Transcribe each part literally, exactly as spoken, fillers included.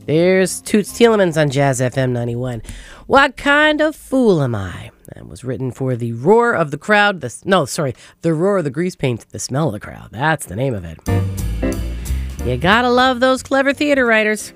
There's Toots Thielemans on Jazz F M ninety-one. What kind of fool am I? That was written for the roar of the crowd. The, no, sorry, the roar of the grease paint, the smell of the crowd. That's the name of it. You gotta love those clever theater writers.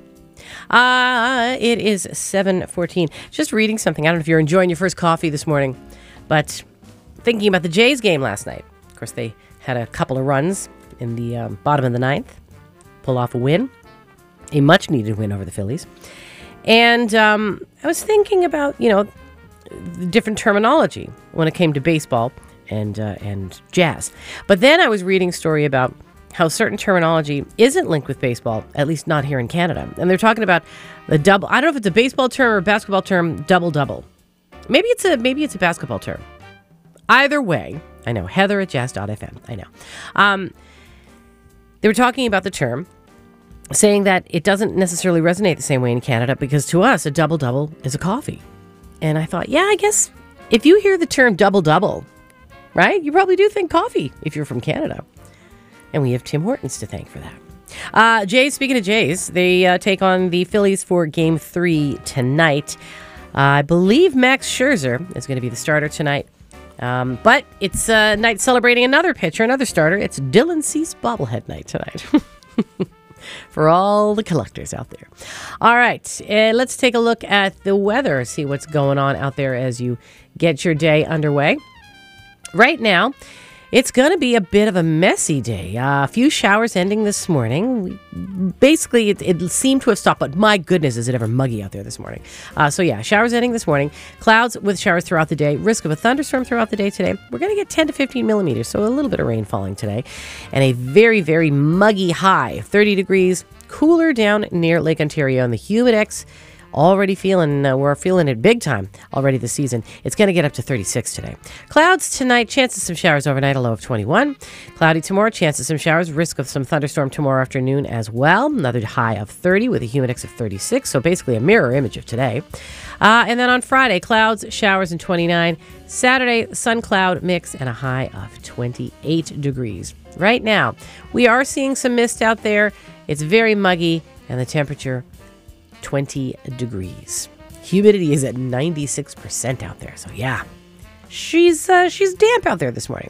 Uh, it is seven fourteen. Just reading something. I don't know if you're enjoying your first coffee this morning, but thinking about the Jays game last night. Of course, they had a couple of runs in the um, bottom of the ninth. Pull off a win. A much-needed win over the Phillies. And um, I was thinking about, you know, the different terminology when it came to baseball and uh, and jazz. But then I was reading a story about how certain terminology isn't linked with baseball, at least not here in Canada. And they're talking about the double, I don't know if it's a baseball term or a basketball term, double-double. Maybe it's a maybe it's a basketball term. Either way, I know, Heather at jazz dot f m, I know. Um, they were talking about the term, saying that it doesn't necessarily resonate the same way in Canada because to us, a double-double is a coffee. And I thought, yeah, I guess if you hear the term double-double, right, you probably do think coffee if you're from Canada. And we have Tim Hortons to thank for that. Uh, Jays, speaking of Jays, they uh, take on the Phillies for Game three tonight. Uh, I believe Max Scherzer is going to be the starter tonight. Um, but it's a night celebrating another pitcher, another starter. It's Dylan Cease bobblehead night tonight. For all the collectors out there. All right, uh, let's take a look at the weather, see what's going on out there as you get your day underway. Right now, it's going to be a bit of a messy day. Uh, a few showers ending this morning. We, basically, it, it seemed to have stopped, but my goodness, is it ever muggy out there this morning. Uh, so yeah, showers ending this morning. Clouds with showers throughout the day. Risk of a thunderstorm throughout the day today. We're going to get ten to fifteen millimeters, so a little bit of rain falling today. And a very, very muggy high, thirty degrees. Cooler down near Lake Ontario, and the Humidex already feeling, uh, we're feeling it big time already this season. It's going to get up to thirty-six today. Clouds tonight, chances of some showers overnight, a low of twenty-one. Cloudy tomorrow, chances of some showers, risk of some thunderstorm tomorrow afternoon as well. Another high of thirty with a Humidex of thirty-six, so basically a mirror image of today. Uh, and then on Friday, clouds, showers, and twenty-nine. Saturday, sun cloud mix and a high of twenty-eight degrees. Right now, we are seeing some mist out there. It's very muggy, and the temperature twenty degrees. Humidity is at ninety-six percent out there. So yeah, she's uh, she's damp out there this morning.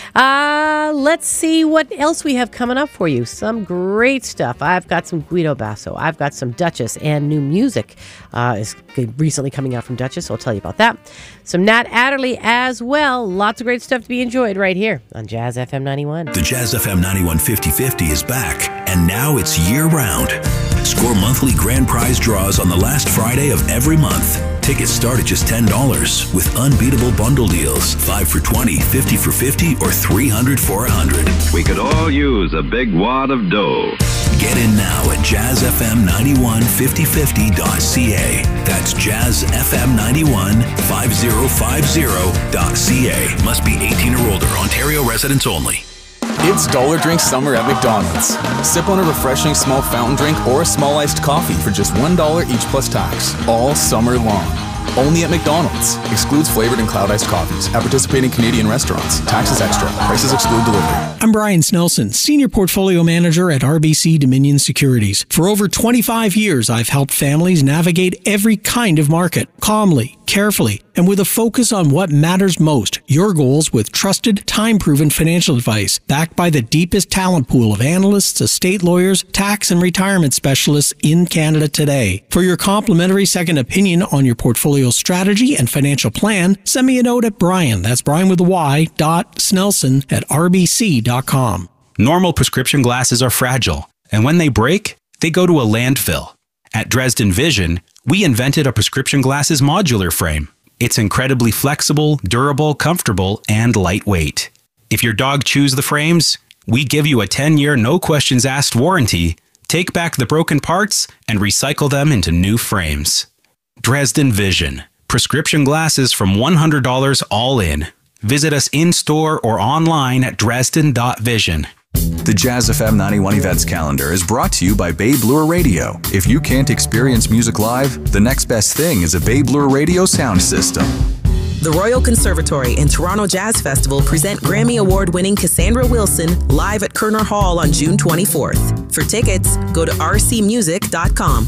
Uh, let's see what else we have coming up for you. Some great stuff. I've got some Guido Basso. I've got some Duchess, and new music uh, is recently coming out from Duchess. So I'll tell you about that. Some Nat Adderley as well. Lots of great stuff to be enjoyed right here on Jazz F M ninety-one. The Jazz F M ninety-one fifty fifty is back, and now it's year-round. Score monthly grand prize draws on the last Friday of every month. Tickets start at just ten dollars with unbeatable bundle deals. five for twenty, fifty for fifty, or three hundred for one hundred. We could all use a big wad of dough. Get in now at jazz f m ninety-one fifty fifty dot c a. That's jazz f m ninety-one fifty fifty dot c a. Must be eighteen or older. Ontario residents only. It's Dollar Drink Summer at McDonald's. Sip on a refreshing small fountain drink or a small iced coffee for just one dollar each plus tax, all summer long. Only at McDonald's. Excludes flavored and cloud iced coffees. At participating Canadian restaurants. Taxes extra. Prices exclude delivery. I'm Brian Snelson, Senior Portfolio Manager at R B C Dominion Securities. For over twenty-five years, I've helped families navigate every kind of market, calmly, carefully, and with a focus on what matters most, your goals with trusted, time-proven financial advice, backed by the deepest talent pool of analysts, estate lawyers, tax and retirement specialists in Canada today. For your complimentary second opinion on your portfolio strategy and financial plan, send me a note at Brian, that's Brian with a Y, dot Snelson at r b c dot com. Normal prescription glasses are fragile, and when they break, they go to a landfill. At Dresden Vision, we invented a prescription glasses modular frame. It's incredibly flexible, durable, comfortable, and lightweight. If your dog chews the frames, we give you a ten-year no-questions-asked warranty, take back the broken parts, and recycle them into new frames. Dresden Vision. Prescription glasses from one hundred dollars all in. Visit us in-store or online at dresden dot vision. The Jazz F M ninety-one events calendar is brought to you by Babe Lure Radio. If you can't experience music live, the next best thing is a Babe Lure Radio sound system. The Royal Conservatory and Toronto Jazz Festival present Grammy Award-winning Cassandra Wilson live at Kerner Hall on June twenty-fourth. For tickets, go to r c music dot com.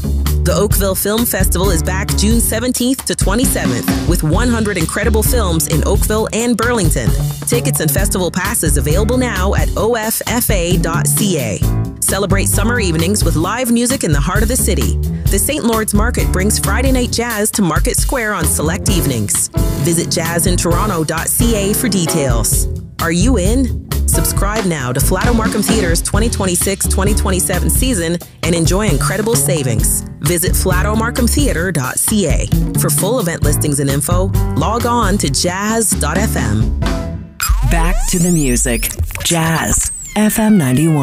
The Oakville Film Festival is back June seventeenth to twenty-seventh with one hundred incredible films in Oakville and Burlington. Tickets and festival passes available now at O F F A dot C A. Celebrate summer evenings with live music in the heart of the city. The Saint Lord's Market brings Friday night jazz to Market Square on select evenings. Visit jazz in toronto dot C A for details. Are you in? Subscribe now to Flato Markham Theatre's twenty twenty-six twenty twenty-seven season and enjoy incredible savings. Visit flato markham theatre dot C A. For full event listings and info, log on to jazz dot F M. Back to the music. Jazz F M ninety-one.